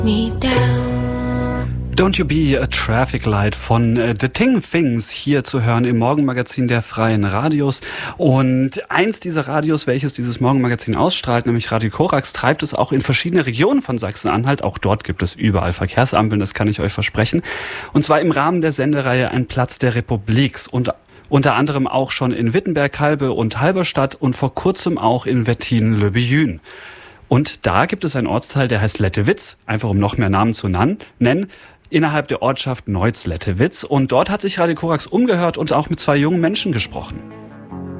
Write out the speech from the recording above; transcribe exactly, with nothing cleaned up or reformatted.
me down. Don't You Be a Traffic Light von äh, The Ting Things hier zu hören im Morgenmagazin der Freien Radios. Und eins dieser Radios, welches dieses Morgenmagazin ausstrahlt, nämlich Radio Korax, treibt es auch in verschiedene Regionen von Sachsen-Anhalt. Auch dort gibt es überall Verkehrsampeln, das kann ich euch versprechen. Und zwar im Rahmen der Sendereihe Ein Platz der Republik. Und unter anderem auch schon in Wittenberg, Halbe und Halberstadt und vor kurzem auch in Wettinen-le-Billun. Und da gibt es einen Ortsteil, der heißt Lettewitz, einfach um noch mehr Namen zu nennen, innerhalb der Ortschaft Neutz-Lettewitz. Und dort hat sich Radio Korax umgehört und auch mit zwei jungen Menschen gesprochen.